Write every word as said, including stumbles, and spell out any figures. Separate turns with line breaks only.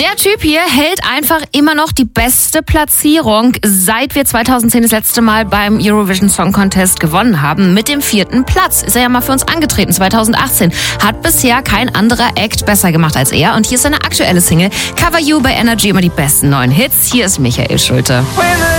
Der Typ hier hält einfach immer noch die beste Platzierung, seit wir zweitausendzehn das letzte Mal beim Eurovision Song Contest gewonnen haben. Mit dem vierten Platz ist er ja mal für uns angetreten, zweitausendachtzehn. Hat bisher kein anderer Act besser gemacht als er. Und hier ist seine aktuelle Single Cover You bei Energy, immer die besten neuen Hits. Hier ist Michael Schulte.